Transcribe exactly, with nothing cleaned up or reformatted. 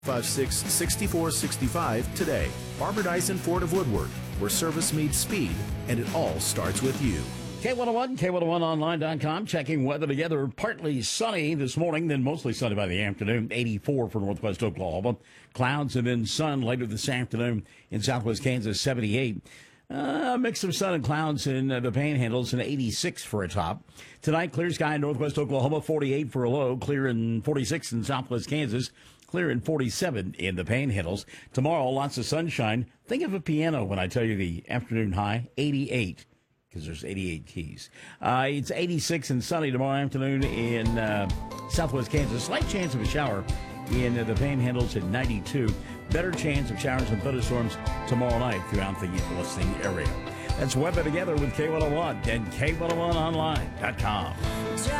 five six, six four six five today. Barber Dyson Ford of Woodward, where service meets speed, and it all starts with you. K one oh one, K one oh one online dot com, checking weather together. Partly sunny this morning, then mostly sunny by the afternoon. eighty-four for northwest Oklahoma. Clouds and then sun later this afternoon in southwest Kansas, seventy-eight. Uh, a mix of sun and clouds in uh, the Panhandles, and eighty-six for a top. Tonight, clear sky in northwest Oklahoma, forty-eight for a low. Clear in forty-six in southwest Kansas. Clear in forty-seven in the Panhandles. Tomorrow, lots of sunshine. Think of a piano when I tell you the afternoon high, eighty-eight. Because there's eighty-eight keys. Uh, it's eighty-six and sunny tomorrow afternoon in uh, southwest Kansas. Slight chance of a shower in uh, the Panhandles at ninety-two. Better chance of showers and thunderstorms tomorrow night throughout the listening area. That's weather together with K one oh one and K one oh one online dot com.